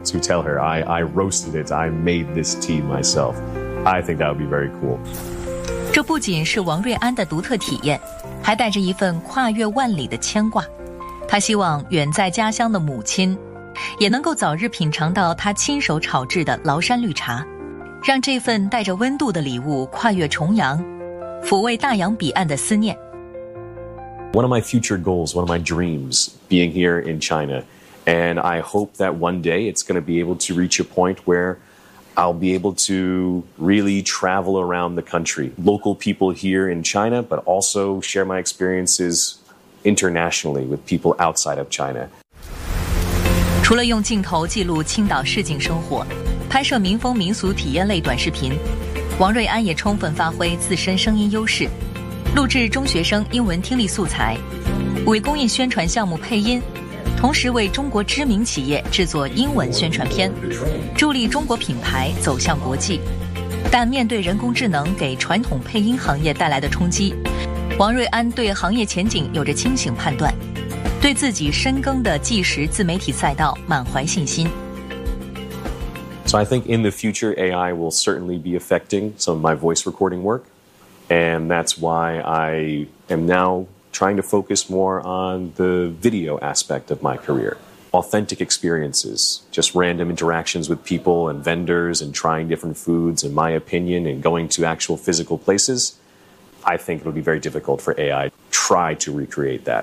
to tell her, I roasted it, I made this tea myself. I think that would be very cool. 这不仅是王瑞安的独特体验，还带着一份跨越万里的牵挂。他希望远在家乡的母亲也能够早日品尝到他亲手炒制的崂山绿茶，让这份带着温度的礼物跨越重洋，抚慰大洋彼岸的思念。 One of my future goals, one of my dreams, being here in China, and I hope that one day it's going to be able to reach a point where I'll be able to really travel around the country, local people here in China, but also share my experiences internationally with people outside of China. 除了用镜头记录青岛市井生活，拍摄民风民俗体验类短视频，王瑞安也充分发挥自身声音优势，录制中学生英文听力素材，为公益宣传项目配音，同时为中国知名企业制作英文宣传片，助力中国品牌走向国际。但面对人工智能给传统配音行业带来的冲击，王瑞安对行业前景有着清醒判断，对自己深耕的即时自媒体赛道满怀信心。 So I think in the future, AI will certainly be affecting some of my voice recording work. And that's why I am now trying to focus more on the video aspect of my career. Authentic experiences, just random interactions with people and vendors and trying different foods, in my opinion, and going to actual physical places. I think it'll be very difficult for AI to try to recreate that.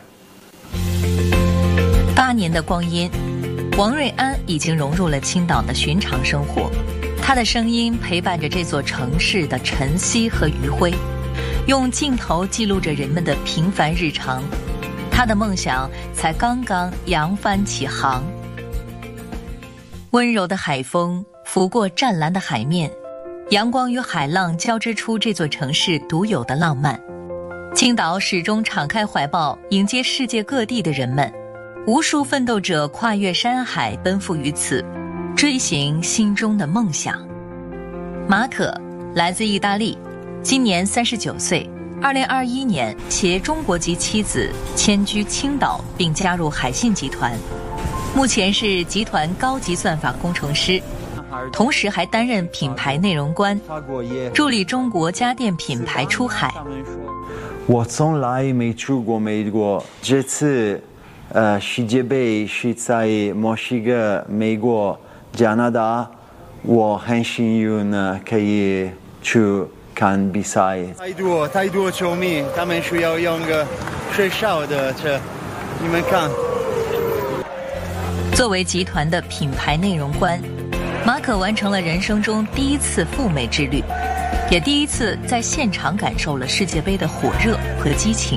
8年的光阴，王瑞安已经融入了青岛的寻常生活，他的声音陪伴着这座城市的晨曦和余晖，用镜头记录着人们的平凡日常，他的梦想才刚刚扬帆起航。温柔的海风拂过湛蓝的海面，阳光与海浪交织出这座城市独有的浪漫。青岛始终敞开怀抱迎接世界各地的人们，无数奋斗者跨越山海奔赴于此，追寻心中的梦想。马可来自意大利，今年39岁，2021年携中国籍妻子迁居青岛，并加入海信集团，目前是集团高级算法工程师，同时还担任品牌内容官，助力中国家电品牌出海。 我从来没去过美国，这次世界杯是在墨西哥、美国、加拿大，我很幸运可以去看比赛。太多球迷，他们需要用个水烧的车，你们看。 作为集团的品牌内容官，马可完成了人生中第一次赴美之旅，也第一次在现场感受了世界杯的火热和激情。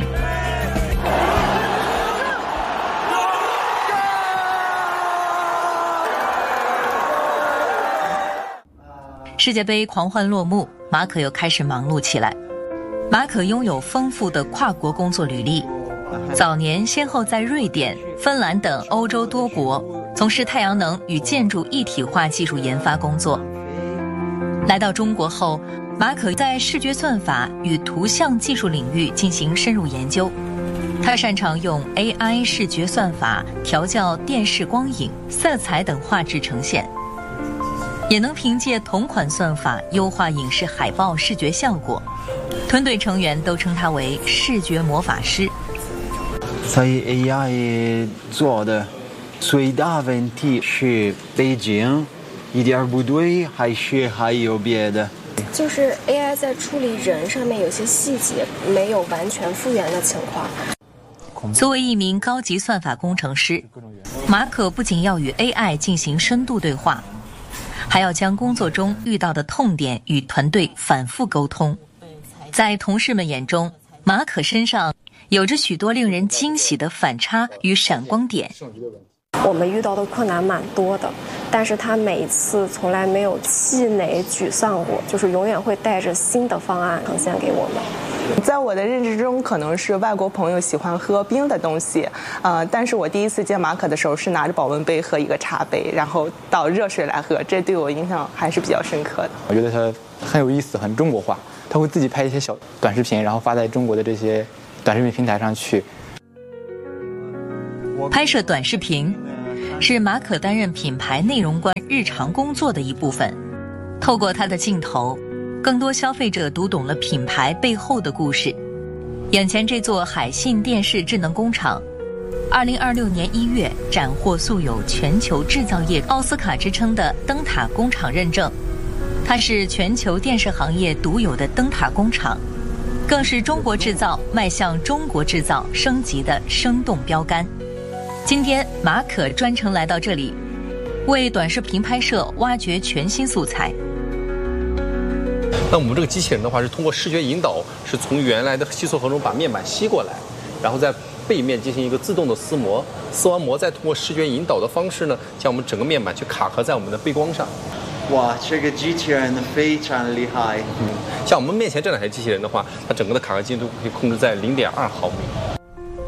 世界杯狂欢落幕，马可又开始忙碌起来。马可拥有丰富的跨国工作履历，早年先后在瑞典、芬兰等欧洲多国从事太阳能与建筑一体化技术研发工作。来到中国后，马可在视觉算法与图像技术领域进行深入研究。他擅长用 AI 视觉算法调校电视光影、色彩等画质呈现，也能凭借同款算法优化影视海报视觉效果。团队成员都称他为视觉魔法师。 在 AI 做的最大问题是背景一点不对，还是还有别的？ 就是 AI 在处理人上面有些细节没有完全复原的情况。 作为一名高级算法工程师，马可不仅要与 AI 进行深度对话，还要将工作中遇到的痛点与团队反复沟通。在同事们眼中，马可身上有着许多令人惊喜的反差与闪光点。 我们遇到的困难蛮多的，但是他每一次从来没有气馁沮丧过，就是永远会带着新的方案呈现给我们。 在我的认知中，可能是外国朋友喜欢喝冰的东西，但是我第一次见马可的时候是拿着保温杯和一个茶杯，然后倒热水来喝，这对我印象还是比较深刻的。 我觉得他很有意思，很中国化，他会自己拍一些小短视频，然后发在中国的这些短视频平台上去。 拍摄短视频是马可担任品牌内容官日常工作的一部分。透过他的镜头，更多消费者读懂了品牌背后的故事。眼前这座海信电视智能工厂，2026年1月斩获素有全球制造业奥斯卡之称的灯塔工厂认证。它是全球电视行业独有的灯塔工厂，更是中国制造迈向中国制造升级的生动标杆。今天马可专程来到这里，为短视频拍摄挖掘全新素材。 那我们这个机器人的话是通过视觉引导，是从原来的吸塑盒中把面板吸过来，然后在背面进行一个自动的撕模，撕完模再通过视觉引导的方式呢，将我们整个面板去卡壳在我们的背光上。 哇，这个机器人非常厉害。 像我们面前这两台机器人的话，它整个的卡壳精度可以控制在0.2毫米。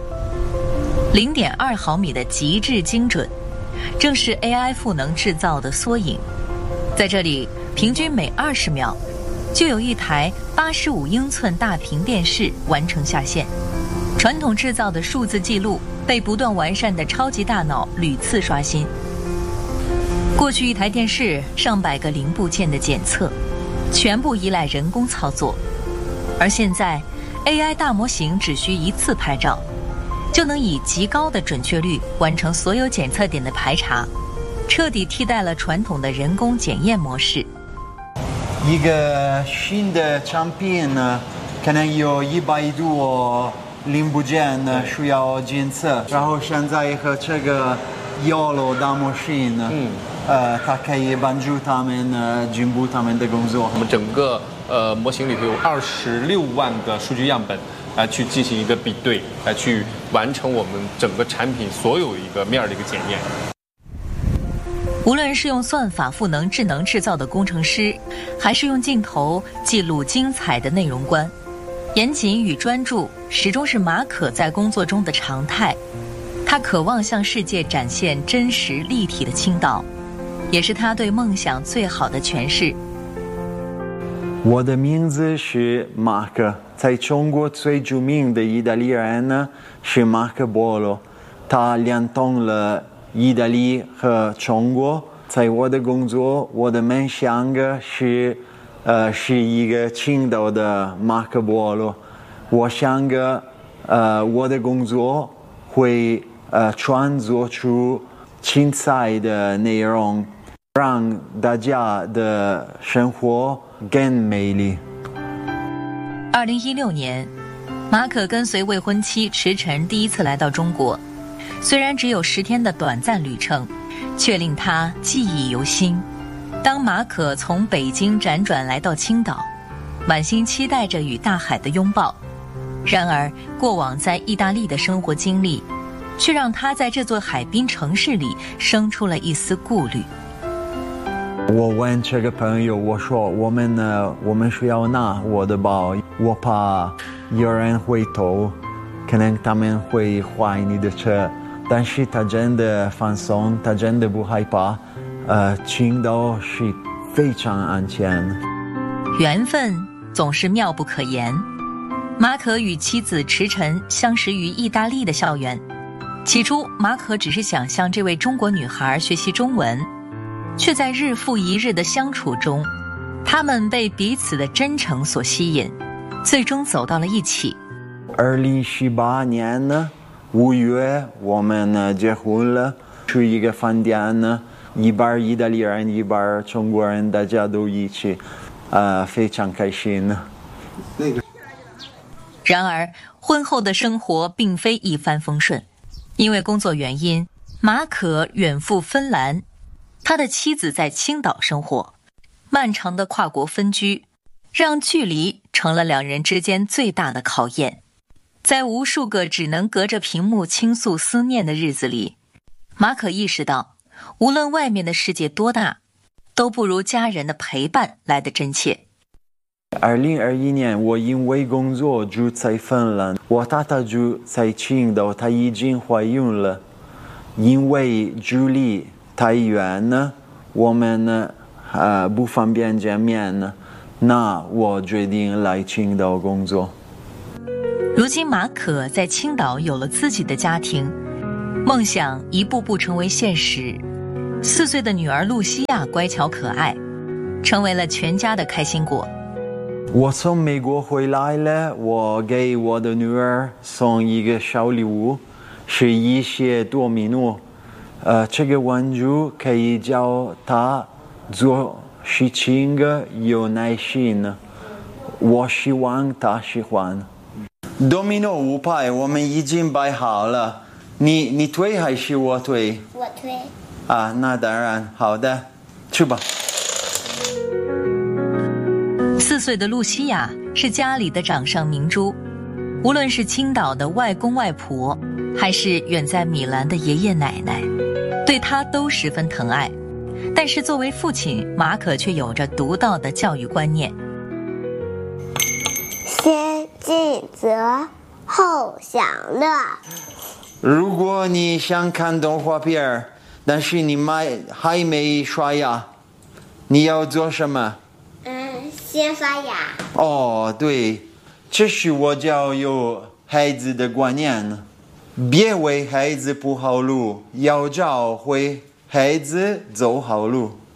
0.2毫米的极致精准，正是 AI 赋能制造的缩影。在这里，平均每20秒就有一台85英寸大屏电视完成下线。传统制造的数字记录被不断完善的超级大脑屡次刷新。过去一台电视上百个零部件的检测，全部依赖人工操作，而现在 AI 大模型只需一次拍照，就能以极高的准确率完成所有检测点的排查，彻底替代了传统的人工检验模式。 一个新的产品呢，可能有100多零部件呢需要检测，然后现在和这个YOLO大模型呢，它可以帮助他们进步他们的工作。 我们整个模型里头有26万个数据样本，来去进行一个比对，来去完成我们整个产品所有一个面的一个检验。 无论是用算法赋能智能制造的工程师，还是用镜头记录精彩的内容官，严谨与专注始终是马可在工作中的常态。他渴望向世界展现真实立体的青岛，也是他对梦想最好的诠释。 我的名字是马可，在中国最著名的意大利人呢是马可波罗，他连通了意大利和中国。在我的工作，我的梦想是一个青岛的马可波罗。我想我的工作会创作出精彩的内容，让大家的生活更美丽。 2016年，马可跟随未婚妻池晨第一次来到中国，虽然只有10天的短暂旅程，却令他记忆犹新。当马可从北京辗转来到青岛，满心期待着与大海的拥抱。然而，过往在意大利的生活经历，却让他在这座海滨城市里生出了一丝顾虑。 我问这个朋友，我说我们需要拿我的包，我怕有人会偷，可能他们会坏你的车。但是他真的放松，他真的不害怕。青岛是非常安全。 缘分总是妙不可言。马可与妻子池晨相识于意大利的校园。起初，马可只是想向这位中国女孩学习中文，却在日复一日的相处中，他们被彼此的真诚所吸引，最终走到了一起。 2018年呢5月，我们结婚了，去一个饭店呢，一半意大利人，一半中国人，大家都一起，非常开心。 然而，婚后的生活并非一帆风顺，因为工作原因，马可远赴芬兰，他的妻子在青岛生活，漫长的跨国分居，让距离成了两人之间最大的考验。在无数个只能隔着屏幕倾诉思念的日子里，马可意识到，无论外面的世界多大，都不如家人的陪伴来得真切。 2021年，我因为工作住在芬兰，我太太住在青岛，她已经怀孕了。因为距离太远呢，我们不方便见面呢，那我决定来青岛工作。 如今马可在青岛有了自己的家庭， 梦想一步步成为现实。4岁的女儿露西亚乖巧可爱，成为了全家的开心果。 我从美国回来了，我给我的女儿送一个小礼物，是一些多米诺。这个玩具可以教她做事情有耐心，我希望她喜欢。多米诺5排，我们已经摆好了。你推还是我推？ 我推。 啊，那当然，好的，去吧。 4岁的露西亚是家里的掌上明珠，无论是青岛的外公外婆，还是远在米兰的爷爷奶奶，对她都十分疼爱。但是作为父亲，马可却有着独到的教育观念。 先尽责，后享乐。 如果你想看动画片，但是你还没刷牙，你要做什么？ 先刷牙。 哦，对，这是我教育孩子的观念，别为孩子铺好路，要教会孩子走好路。